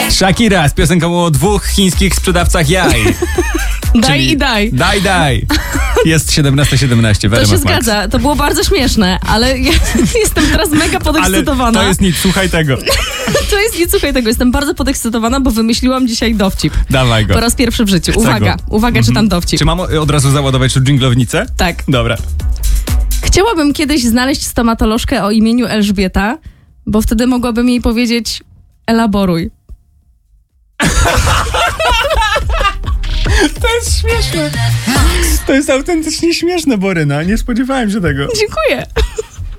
Shakira z piosenką o 2 chińskich sprzedawcach jaj. Daj i daj. Daj. Jest 17:17. To się zgadza, to było bardzo śmieszne, ale ja jestem teraz mega podekscytowana. Ale to jest nic, słuchaj tego. To jest nic, słuchaj tego. Jestem bardzo podekscytowana, bo wymyśliłam dzisiaj dowcip. Dawaj go. Po raz pierwszy w życiu. Chcę Uwaga, czytam dowcip. Czy mam od razu załadować tu dżinglownicę? Tak. Dobra. Chciałabym kiedyś znaleźć stomatolożkę o imieniu Elżbieta, bo wtedy mogłabym jej powiedzieć: elaboruj. To jest śmieszne. To jest autentycznie śmieszne, Boryna. Nie spodziewałem się tego. Dziękuję.